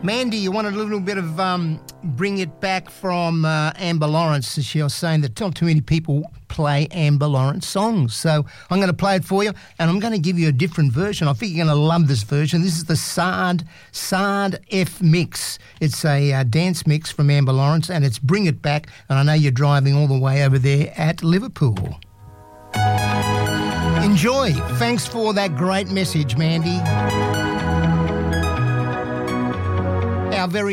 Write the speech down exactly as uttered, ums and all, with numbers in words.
Mandy, you wanted a little bit of um, Bring It Back from uh, Amber Lawrence. She was saying that not too many people play Amber Lawrence songs. So I'm going to play it for you, and I'm going to give you a different version. I think you're going to love this version. This is the Sard, Sard F mix. It's a uh, dance mix from Amber Lawrence, and it's Bring It Back, and I know you're driving all the way over there at Liverpool. Enjoy. Thanks for that great message, Mandy. Our very